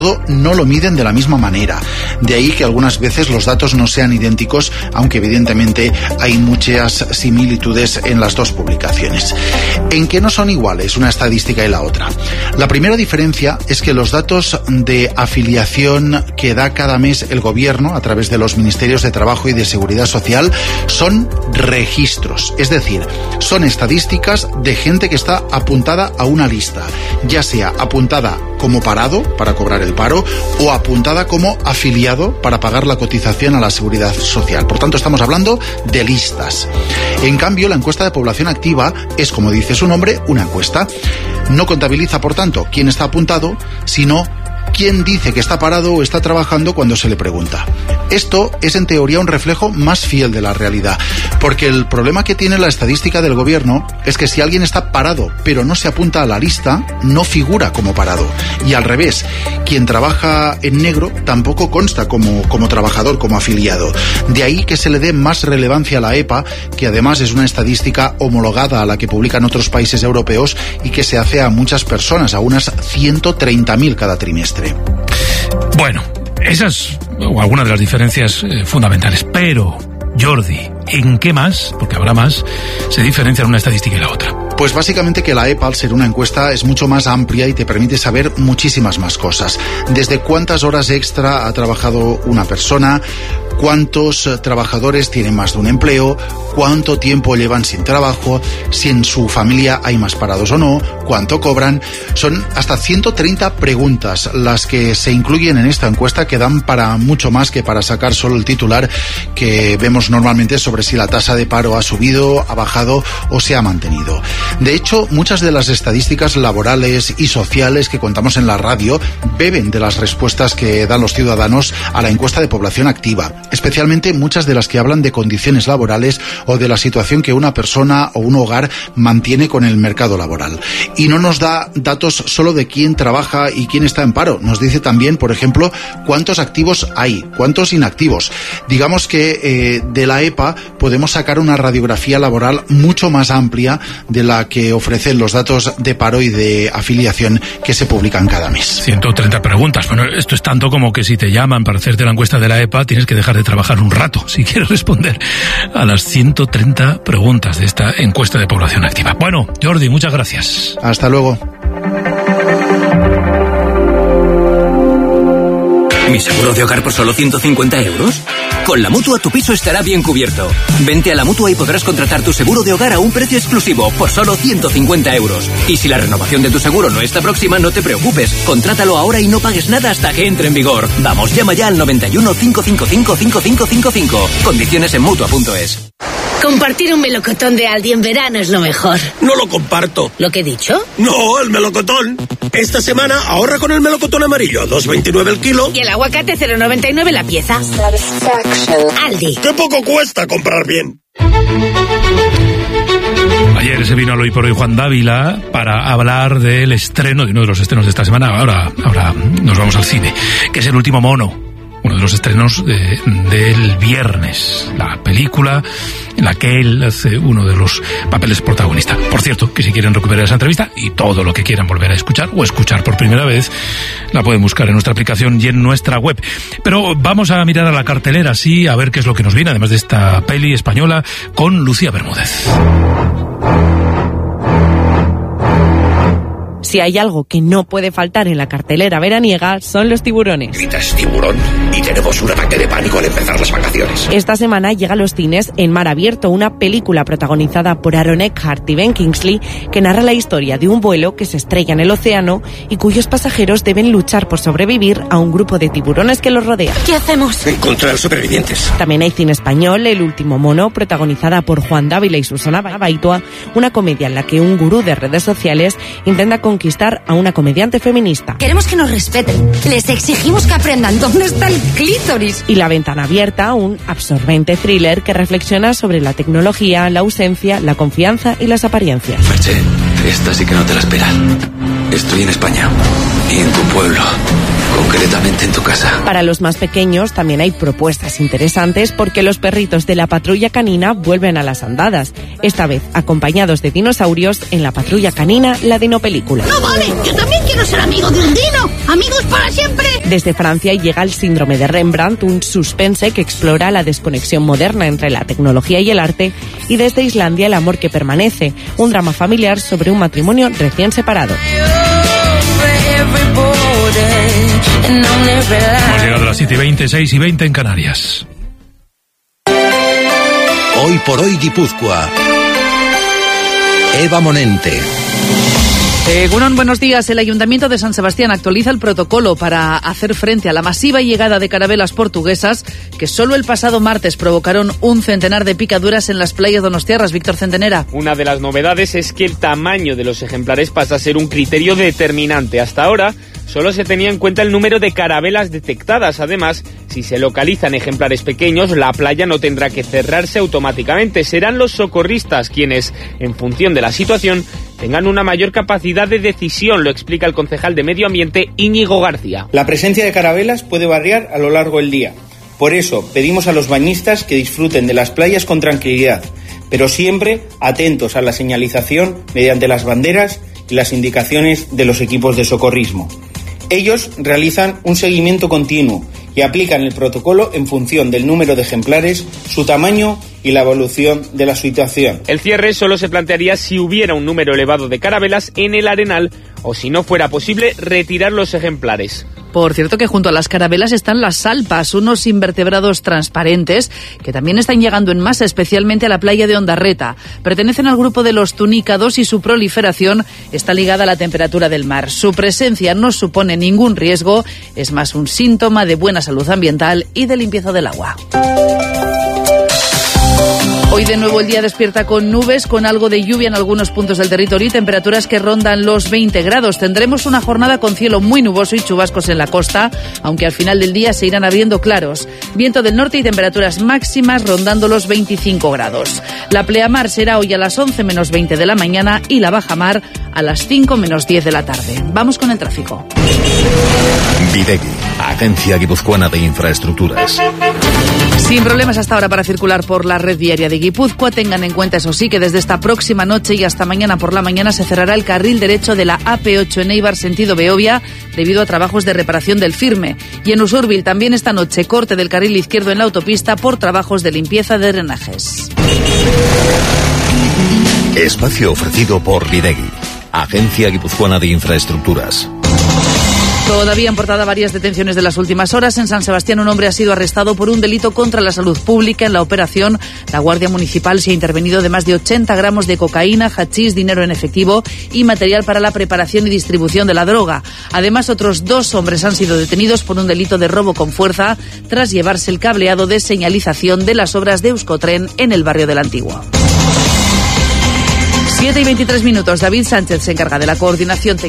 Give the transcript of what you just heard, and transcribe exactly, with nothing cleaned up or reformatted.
no lo miden de la misma manera. De ahí que algunas veces los datos no sean idénticos, aunque evidentemente hay muchas similitudes en las dos publicaciones. ¿En qué no son iguales una estadística y la otra? La primera diferencia es que los datos de afiliación que da cada mes el gobierno a través de los Ministerios de Trabajo y de Seguridad Social son registros, es decir, son estadísticas de gente que está apuntada a una lista, ya sea apuntada como parado para cobrar el paro o apuntada como afiliado para pagar la cotización a la Seguridad Social. Por tanto, estamos hablando de listas. En cambio, la encuesta de población activa es, como dice su nombre, una encuesta. No contabiliza, por tanto, quién está apuntado, sino quién dice que está parado o está trabajando cuando se le pregunta. Esto es en teoría un reflejo más fiel de la realidad, porque el problema que tiene la estadística del gobierno es que si alguien está parado pero no se apunta a la lista, no figura como parado. Y al revés, quien trabaja en negro tampoco consta como, como trabajador, como afiliado. De ahí que se le dé más relevancia a la E P A, que además es una estadística homologada a la que publican otros países europeos y que se hace a muchas personas, a unas ciento treinta mil cada trimestre. Bueno, esas o algunas de las diferencias eh, fundamentales, pero Jordi, ¿en qué más, porque habrá más, se diferencian una estadística y la otra? Pues básicamente que la E P A, al ser una encuesta, es mucho más amplia y te permite saber muchísimas más cosas. Desde cuántas horas extra ha trabajado una persona, cuántos trabajadores tienen más de un empleo, cuánto tiempo llevan sin trabajo, si en su familia hay más parados o no, cuánto cobran. Son hasta ciento treinta preguntas las que se incluyen en esta encuesta, que dan para mucho más que para sacar solo el titular que vemos normalmente sobre si la tasa de paro ha subido, ha bajado o se ha mantenido. De hecho, muchas de las estadísticas laborales y sociales que contamos en la radio beben de las respuestas que dan los ciudadanos a la encuesta de población activa, especialmente muchas de las que hablan de condiciones laborales o de la situación que una persona o un hogar mantiene con el mercado laboral. Y no nos da datos solo de quién trabaja y quién está en paro, nos dice también, por ejemplo, cuántos activos hay, cuántos inactivos. Digamos que eh, de la E P A podemos sacar una radiografía laboral mucho más amplia de la que ofrecen los datos de paro y de afiliación que se publican cada mes. ciento treinta preguntas. Bueno, esto es tanto como que si te llaman para hacerte la encuesta de la E P A, tienes que dejar de trabajar un rato si quieres responder a las ciento treinta preguntas de esta encuesta de población activa. Bueno, Jordi, muchas gracias. Hasta luego. ¿Mi seguro de hogar por solo ciento cincuenta euros? Con la Mutua tu piso estará bien cubierto. Vente a la Mutua y podrás contratar tu seguro de hogar a un precio exclusivo por solo ciento cincuenta euros. Y si la renovación de tu seguro no está próxima, no te preocupes. Contrátalo ahora y no pagues nada hasta que entre en vigor. Vamos, llama ya al noventa y uno, cinco cinco cinco, cinco cinco cinco cinco. Condiciones en Mutua punto es. Compartir un melocotón de Aldi en verano es lo mejor. No lo comparto. ¿Lo que he dicho? No, el melocotón. Esta semana ahorra con el melocotón amarillo, dos veintinueve el kilo. Y el aguacate cero noventa y nueve la pieza. Aldi. ¡Qué poco cuesta comprar bien! Ayer se vino al Hoy por Hoy Juan Dávila para hablar del estreno, de uno de los estrenos de esta semana. Ahora, ahora nos vamos al cine, que es El último mono. Uno de los estrenos de, del viernes, la película en la que él hace uno de los papeles protagonistas. Por cierto, que si quieren recuperar esa entrevista y todo lo que quieran volver a escuchar o escuchar por primera vez, la pueden buscar en nuestra aplicación y en nuestra web. Pero vamos a mirar a la cartelera, sí, a ver qué es lo que nos viene, además de esta peli española con Lucía Bermúdez. Si hay algo que no puede faltar en la cartelera veraniega, son los tiburones. Gritas tiburón y tenemos un ataque de pánico al empezar las vacaciones. Esta semana llega a los cines En mar abierto, una película protagonizada por Aaron Eckhart y Ben Kingsley, que narra la historia de un vuelo que se estrella en el océano y cuyos pasajeros deben luchar por sobrevivir a un grupo de tiburones que los rodea. ¿Qué hacemos? Encontrar supervivientes. También hay cine español, El último mono, protagonizada por Juan Dávila y Susana Baitua, una comedia en la que un gurú de redes sociales intenta conquistar a una comediante feminista. Queremos que nos respeten. Les exigimos que aprendan dónde está el clítoris. Y La ventana abierta, un absorbente thriller que reflexiona sobre la tecnología, la ausencia, la confianza y las apariencias. Merche, esta sí que no te la esperas. Estoy en España y en tu pueblo, concretamente en tu casa. Para los más pequeños también hay propuestas interesantes porque los perritos de la patrulla canina vuelven a las andadas, esta vez acompañados de dinosaurios en la patrulla canina, la dinopelícula. ¡No vale! ¡Yo también quiero ser amigo de un dino! ¡Amigos para siempre! Desde Francia llega El síndrome de Rembrandt, un suspense que explora la desconexión moderna entre la tecnología y el arte, y desde Islandia El amor que permanece, un drama familiar sobre un matrimonio recién separado. Hemos llegado a las siete y veinte, seis y veinte en Canarias. Hoy por hoy Guipúzcoa. Eva Monente. Eh, Gunón, buenos días. El Ayuntamiento de San Sebastián actualiza el protocolo para hacer frente a la masiva llegada de carabelas portuguesas que solo el pasado martes provocaron un centenar de picaduras en las playas donostiarras. Víctor Centenera. Una de las novedades es que el tamaño de los ejemplares pasa a ser un criterio determinante. Hasta ahora solo se tenía en cuenta el número de carabelas detectadas. Además, si se localizan ejemplares pequeños, la playa no tendrá que cerrarse automáticamente. Serán los socorristas quienes, en función de la situación, tengan una mayor capacidad de decisión, lo explica el concejal de Medio Ambiente, Íñigo García. La presencia de carabelas puede variar a lo largo del día. Por eso, pedimos a los bañistas que disfruten de las playas con tranquilidad, pero siempre atentos a la señalización mediante las banderas y las indicaciones de los equipos de socorrismo. Ellos realizan un seguimiento continuo y aplican el protocolo en función del número de ejemplares, su tamaño y la evolución de la situación. El cierre solo se plantearía si hubiera un número elevado de carabelas en el arenal o si no fuera posible retirar los ejemplares. Por cierto que junto a las carabelas están las salpas, unos invertebrados transparentes que también están llegando en masa, especialmente a la playa de Ondarreta. Pertenecen al grupo de los tunícados y su proliferación está ligada a la temperatura del mar. Su presencia no supone ningún riesgo, es más un síntoma de buena salud ambiental y de limpieza del agua. Hoy de nuevo el día despierta con nubes, con algo de lluvia en algunos puntos del territorio y temperaturas que rondan los veinte grados. Tendremos una jornada con cielo muy nuboso y chubascos en la costa, aunque al final del día se irán abriendo claros. Viento del norte y temperaturas máximas rondando los veinticinco grados. La pleamar será hoy a las once menos veinte de la mañana y la bajamar a las cinco menos diez de la tarde. Vamos con el tráfico. Videgui, Agencia Guipuzcoana de Infraestructuras. Sin problemas hasta ahora para circular por la red viaria de Guipúzcoa. Tengan en cuenta, eso sí, que desde esta próxima noche y hasta mañana por la mañana se cerrará el carril derecho de la A P ocho en Eibar sentido Beovia debido a trabajos de reparación del firme. Y en Usurbil también esta noche corte del carril izquierdo en la autopista por trabajos de limpieza de drenajes. Espacio ofrecido por Videgui, Agencia Guipuzcoana de Infraestructuras. Todavía en portada varias detenciones de las últimas horas. En San Sebastián un hombre ha sido arrestado por un delito contra la salud pública. En la operación, la Guardia Municipal se ha intervenido de más de ochenta gramos de cocaína, hachís, dinero en efectivo y material para la preparación y distribución de la droga. Además, otros dos hombres han sido detenidos por un delito de robo con fuerza tras llevarse el cableado de señalización de las obras de Euskotren en el barrio de la Antigua. siete y veintitrés minutos. David Sánchez se encarga de la coordinación técnica.